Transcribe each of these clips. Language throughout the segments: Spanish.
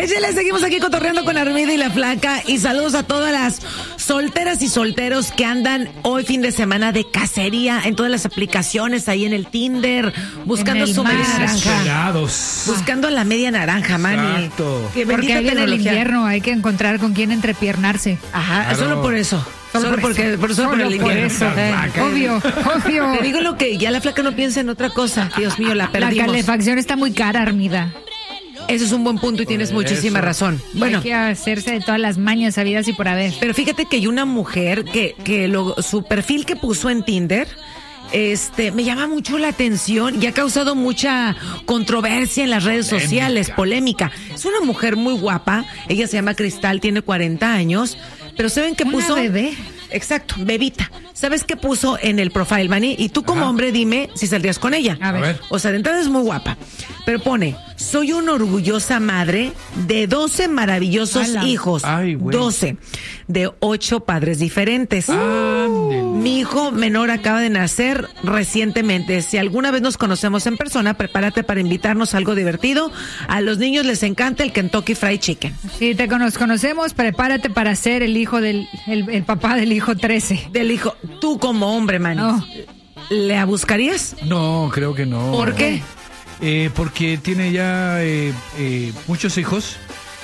Échale, seguimos aquí cotorreando con Armida y la Flaca. Y saludos a todas las solteras y solteros que andan hoy fin de semana de cacería en todas las aplicaciones, ahí en el Tinder, buscando su media naranja. Buscando la media naranja, Manny. Exacto. Porque ahí en el invierno hay que encontrar con quién entrepiernarse. Ajá, Claro. solo por eso. Solo por el invierno. Obvio. Te digo lo que ya la Flaca no piensa en otra cosa. Dios mío, la La perdimos. calefacción está muy cara, Armida. Ese es un buen punto y tienes muchísima razón. Bueno, Hay que hacerse de todas las mañas sabidas y por haber. pero fíjate que hay una mujer su perfil que puso en Tinder, me llama mucho la atención y ha causado mucha controversia en las redes sociales, polémica. Es una mujer muy guapa, ella se llama Cristal, tiene 40 años, pero ¿saben qué puso? ¿Una bebé? Exacto, bebita. ¿Sabes qué puso en el profile, Manny? Y tú como hombre dime si saldrías con ella. A ver. O sea, de entrada es muy guapa. Pero pone, soy una orgullosa madre de 12 maravillosos ¡Hala! hijos. Ay, güey. 12. De 8 padres diferentes. Ándele. Mi hijo menor acaba de nacer recientemente. Si alguna vez nos conocemos en persona, prepárate para invitarnos a algo divertido. A los niños les encanta el Kentucky Fried Chicken. Si te conocemos, prepárate para ser el hijo el papá del hijo 13. Del hijo, tú como hombre, Manny, No. ¿le buscarías? No, creo que no. ¿Por qué? Porque tiene ya muchos hijos.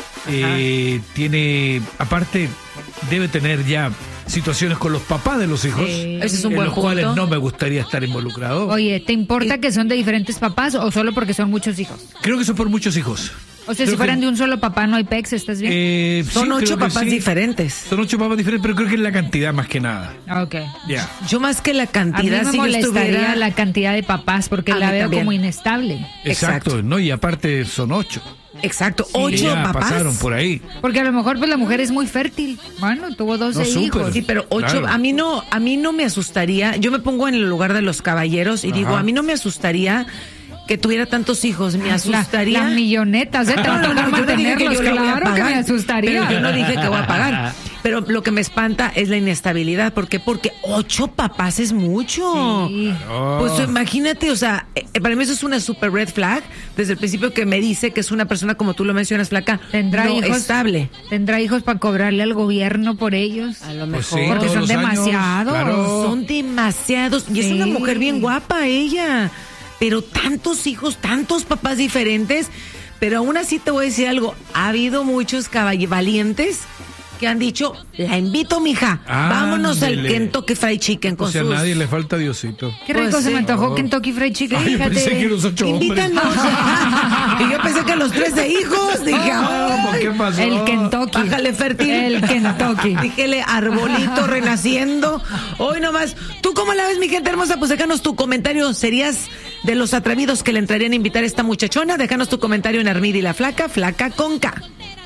Aparte, debe tener ya situaciones con los papás de los hijos. Ese es un en buen los cuales punto. no me gustaría estar involucrado. Oye, ¿te importa que son de diferentes papás o solo porque son muchos hijos? Creo que son por muchos hijos. O sea, Creo si fueran que- de un solo papá no hay pex, ¿estás bien? Son sí, 8 creo que papás sí. diferentes. Son 8 papás diferentes, pero creo que es la cantidad más que nada. Ok. Ya. Yo más que la A mí cantidad, me si yo molestaría estuviera... la cantidad de papás porque A la mí veo también. como inestable. Exacto, ¿no? Y aparte son 8. Exacto, Que 8 ya papás. pasaron por ahí. Porque a lo mejor pues la mujer es muy fértil. Bueno, tuvo 12 No, súper. hijos. Sí, pero 8, Claro. a mí no me asustaría. Yo me pongo en el lugar de los caballeros y digo, Ajá. a mí no me asustaría que tuviera tantos hijos. Me asustaría. Las millonetas, ¿eh? Te van a tocar yo no dije que mantenerlos, yo lo voy a claro que pagar, me asustaría. Pero yo no dije que voy a pagar. Pero lo que me espanta es la inestabilidad. ¿Por qué? Porque 8 papás es mucho. Sí. Pues imagínate, o sea, para mí eso es una super red flag. Desde el principio que me dice que es una persona, como tú lo mencionas, Flaca, ¿Tendrá no hijos? estable. ¿Tendrá hijos para cobrarle al gobierno por ellos? A lo Pues mejor. sí, Porque todos son los años, demasiados. claro. Son demasiados. Y es Sí. una mujer bien guapa ella. Pero tantos hijos, tantos papás diferentes. Pero aún así te voy a decir algo. Ha habido muchos valientes que han dicho, la invito, mija. Vámonos al Ándele. Kentucky Fried Chicken con O sea, a sus... nadie le falta Diosito. Qué rico Pues se me sí. antojó Kentucky Fried Chicken. Ay, yo fíjate. pensé que los 8 hombres. Invítanos. Y yo pensé que los 13 hijos. Dije, ¿Por ay, qué pasó? El Kentucky. bájale fértil. El Kentucky. Díjele, arbolito renaciendo. Hoy nomás. ¿Tú cómo la ves, mi gente hermosa? Pues déjanos tu comentario. ¿Serías de los atrevidos que le entrarían a invitar a esta muchachona? Déjanos tu comentario en Armida y la Flaca, Flaca con K.